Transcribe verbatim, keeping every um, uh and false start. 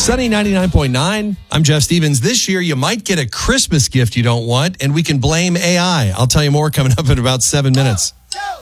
Sunny ninety-nine point nine. I'm Jeff Stevens. This year, you might get a Christmas gift you don't want, and we can blame A I. I'll tell you more coming up in about seven minutes. One, two.